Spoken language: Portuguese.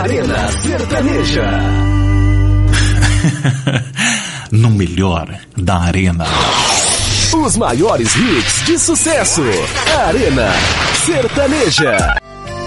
Arena Sertaneja. No melhor da Arena. Os maiores hits de sucesso. Arena Sertaneja.